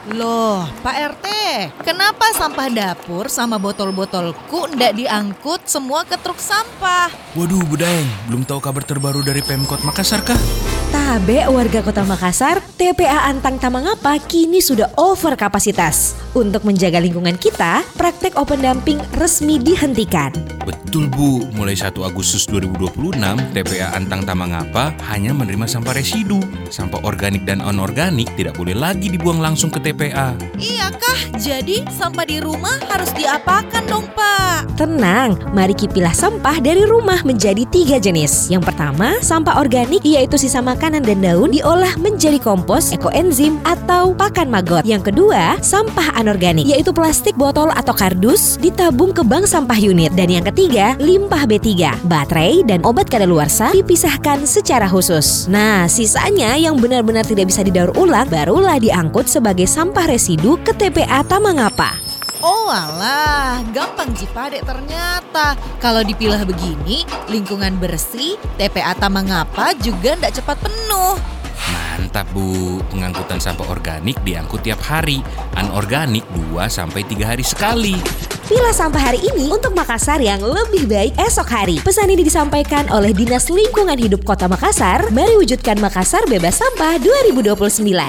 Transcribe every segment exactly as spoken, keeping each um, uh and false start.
Loh, Pak R T, kenapa sampah dapur sama botol-botolku ndak diangkut semua ke truk sampah? Waduh, Bu Daeng, belum tahu kabar terbaru dari Pemkot Makassar kah? Tabe warga Kota Makassar, T P A Antang Tamangapa kini sudah over kapasitas. Untuk menjaga lingkungan kita, praktek open dumping resmi dihentikan. Betul Bu, mulai satu Agustus dua ribu dua puluh enam, T P A Antang Tamangapa hanya menerima sampah residu. Sampah organik dan anorganik tidak boleh lagi dibuang langsung ke T P A. Iya kah? Jadi sampah di rumah harus diapakan dong Pak? Tenang, mari pilah sampah dari rumah menjadi tiga jenis. Yang pertama, sampah organik yaitu sisa makanan dan daun diolah menjadi kompos, ekoenzim, atau pakan maggot. Yang kedua, sampah anorganik yaitu plastik, botol, atau kardus ditabung ke bank sampah unit. Dan yang ketiga, limbah B tiga, baterai, dan obat kadaluarsa dipisahkan secara khusus. Nah, sisanya yang benar-benar tidak bisa didaur ulang barulah diangkut sebagai sampah residu ke T P A Tamangapa. Oh alah, gampang Cipade ternyata. Kalau dipilah begini, lingkungan bersih, T P A Tamangapa juga ndak cepat penuh. Mantap Bu, pengangkutan sampah organik diangkut tiap hari, anorganik dua sampai tiga hari sekali. Pilah sampah hari ini untuk Makassar yang lebih baik esok hari. Pesan ini disampaikan oleh Dinas Lingkungan Hidup Kota Makassar. Mari wujudkan Makassar bebas sampah dua ribu dua puluh sembilan.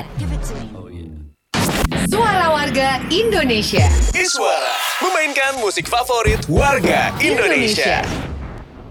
Suara Warga Indonesia. Iswara memainkan musik favorit warga Indonesia.